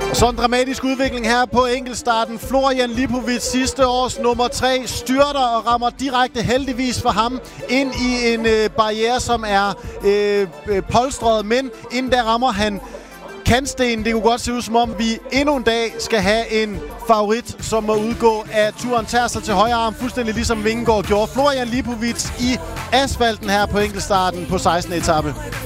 Så en dramatisk udvikling her på enkeltstarten. Florian Lipovic, sidste års nummer 3, styrter og rammer direkte, heldigvis for ham, ind i en barriere, som er polstret. Men inden der rammer han kantstenen. Det kunne godt se ud, som om vi endnu en dag skal have en favorit, som må udgå af turen. Tager sig til højre arm, fuldstændig ligesom Vingegaard gjorde. Florian Lipovic i asfalten her på enkeltstarten på 16. etape.